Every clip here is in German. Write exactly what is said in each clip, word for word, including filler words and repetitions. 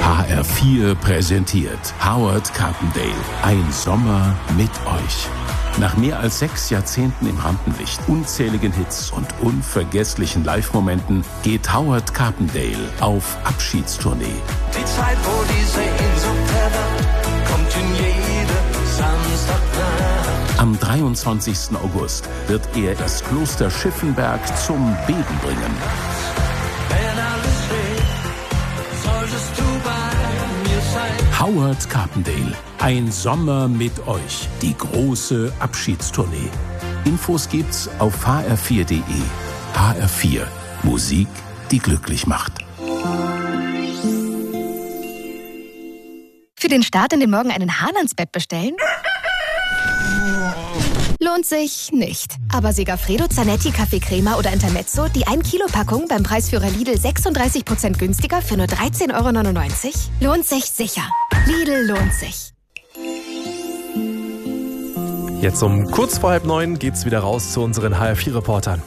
H R vier präsentiert Howard Carpendale. Ein Sommer mit euch. Nach mehr als sechs Jahrzehnten im Rampenlicht, unzähligen Hits und unvergesslichen Live-Momenten geht Howard Carpendale auf Abschiedstournee. Die Zeit, wo die Sehnsucht erwacht, kommt in jede Samstagnacht. Am dreiundzwanzigsten August wird er das Kloster Schiffenberg zum Beben bringen. Wenn alles fehlt, solltest du bei mir sein. Howard Carpendale. Ein Sommer mit euch. Die große Abschiedstournee. Infos gibt's auf h r vier punkt d e. H R vier. Musik, die glücklich macht. Für den Start in den Morgen einen Hahn ans Bett bestellen? Lohnt sich nicht. Aber Segafredo Zanetti Kaffeecrema oder Intermezzo, die ein Kilo Packung beim Preisführer Lidl sechsunddreißig Prozent günstiger für nur dreizehn Euro neunundneunzig? Lohnt sich sicher. Lidl lohnt sich. Jetzt um kurz vor halb neun geht's wieder raus zu unseren H R vier Reportern.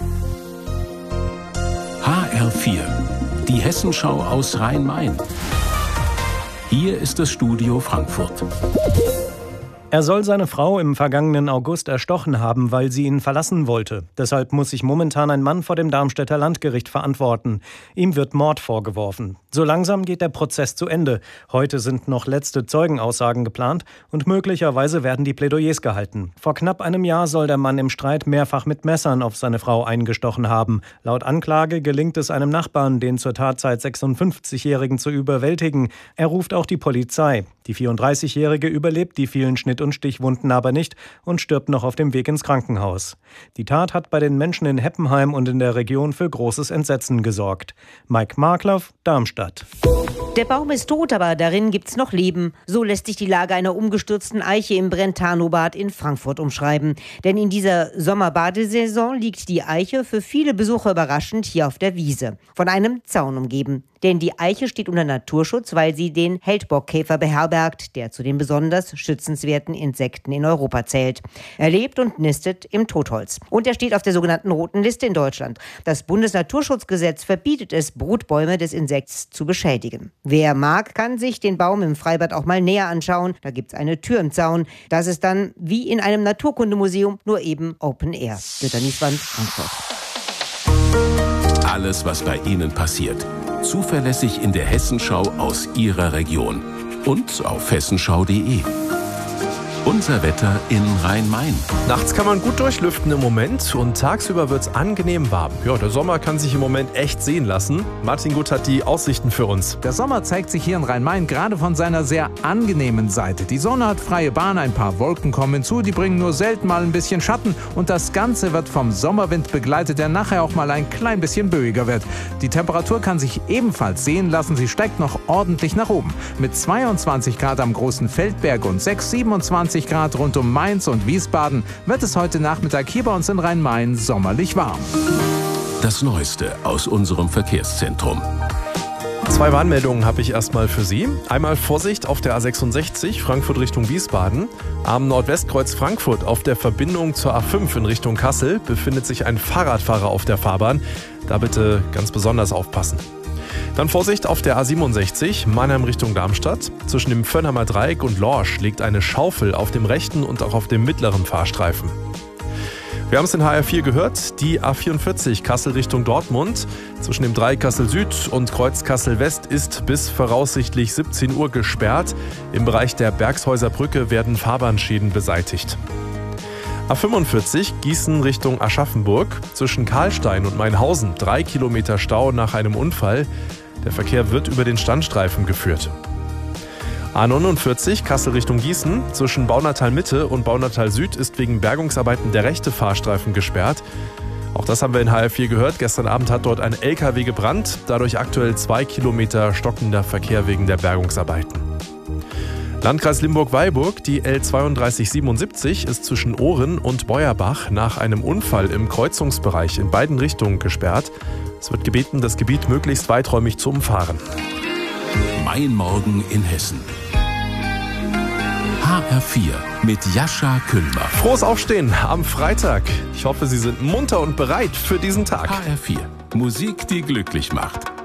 H R vier. Die Hessenschau aus Rhein-Main. Hier ist das Studio Frankfurt. Er soll seine Frau im vergangenen August erstochen haben, weil sie ihn verlassen wollte. Deshalb muss sich momentan ein Mann vor dem Darmstädter Landgericht verantworten. Ihm wird Mord vorgeworfen. So langsam geht der Prozess zu Ende. Heute sind noch letzte Zeugenaussagen geplant und möglicherweise werden die Plädoyers gehalten. Vor knapp einem Jahr soll der Mann im Streit mehrfach mit Messern auf seine Frau eingestochen haben. Laut Anklage gelingt es einem Nachbarn, den zur Tatzeit sechsundfünfzigjährigen zu überwältigen. Er ruft auch die Polizei. Die vierunddreißigjährige überlebt die vielen Schnitt- und Stichwunden aber nicht und stirbt noch auf dem Weg ins Krankenhaus. Die Tat hat bei den Menschen in Heppenheim und in der Region für großes Entsetzen gesorgt. Mike Markloff, Darmstadt. Der Baum ist tot, aber darin gibt's noch Leben. So lässt sich die Lage einer umgestürzten Eiche im Brentano-Bad in Frankfurt umschreiben. Denn in dieser Sommerbadesaison liegt die Eiche für viele Besucher überraschend hier auf der Wiese. Von einem Zaun umgeben. Denn die Eiche steht unter Naturschutz, weil sie den Heldbockkäfer beherbergt, der zu den besonders schützenswerten Insekten in Europa zählt. Er lebt und nistet im Totholz. Und er steht auf der sogenannten Roten Liste in Deutschland. Das Bundesnaturschutzgesetz verbietet es, Brutbäume des Insekts zu beschädigen. Wer mag, kann sich den Baum im Freibad auch mal näher anschauen. Da gibt's eine Tür im Zaun. Das ist dann wie in einem Naturkundemuseum, nur eben Open Air. Jutta Nieswand, Frankfurt. Alles, was bei Ihnen passiert. Zuverlässig in der Hessenschau aus Ihrer Region. Und auf hessenschau punkt d e. Unser Wetter in Rhein-Main. Nachts kann man gut durchlüften im Moment und tagsüber wird's angenehm warm. Ja, der Sommer kann sich im Moment echt sehen lassen. Martin Gut hat die Aussichten für uns. Der Sommer zeigt sich hier in Rhein-Main gerade von seiner sehr angenehmen Seite. Die Sonne hat freie Bahn, ein paar Wolken kommen hinzu, die bringen nur selten mal ein bisschen Schatten und das Ganze wird vom Sommerwind begleitet, der nachher auch mal ein klein bisschen böiger wird. Die Temperatur kann sich ebenfalls sehen lassen, sie steigt noch ordentlich nach oben. Mit zweiundzwanzig Grad am Großen Feldberg und sechs, siebenundzwanzig Grad rund um Mainz und Wiesbaden wird es heute Nachmittag hier bei uns in Rhein-Main sommerlich warm. Das Neueste aus unserem Verkehrszentrum. Zwei Warnmeldungen habe ich erstmal für Sie. Einmal Vorsicht auf der A sechsundsechzig, Frankfurt Richtung Wiesbaden. Am Nordwestkreuz Frankfurt auf der Verbindung zur A fünf in Richtung Kassel befindet sich ein Fahrradfahrer auf der Fahrbahn. Da bitte ganz besonders aufpassen. Dann Vorsicht auf der A siebenundsechzig, Mannheim Richtung Darmstadt. Zwischen dem Vönnheimer Dreieck und Lorsch liegt eine Schaufel auf dem rechten und auch auf dem mittleren Fahrstreifen. Wir haben es in H R vier gehört, die A vierundvierzig Kassel Richtung Dortmund. Zwischen dem Dreieck Kassel Süd und Kreuz Kassel West ist bis voraussichtlich siebzehn Uhr gesperrt. Im Bereich der Bergshäuser Brücke werden Fahrbahnschäden beseitigt. A fünfundvierzig Gießen Richtung Aschaffenburg. Zwischen Karlstein und Mainhausen drei Kilometer Stau nach einem Unfall. Der Verkehr wird über den Standstreifen geführt. A neunundvierzig Kassel Richtung Gießen. Zwischen Baunatal Mitte und Baunatal Süd ist wegen Bergungsarbeiten der rechte Fahrstreifen gesperrt. Auch das haben wir in H R vier gehört. Gestern Abend hat dort ein L K W gebrannt. Dadurch aktuell zwei Kilometer stockender Verkehr wegen der Bergungsarbeiten. Landkreis Limburg-Weilburg, die L zweiunddreißig siebenundsiebzig ist zwischen Ohren und Beuerbach nach einem Unfall im Kreuzungsbereich in beiden Richtungen gesperrt. Es wird gebeten, das Gebiet möglichst weiträumig zu umfahren. Mein Morgen in Hessen. H R vier mit Jascha Küllmer. Frohes Aufstehen am Freitag. Ich hoffe, Sie sind munter und bereit für diesen Tag. H R vier. Musik, die glücklich macht.